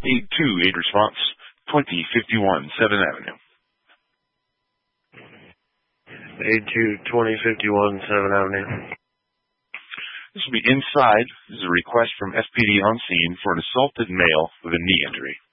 828 response, 2051 7th Avenue. 8-2-2051 7th Avenue. This will be inside. This is a request from FPD on scene for an assaulted male with a knee injury.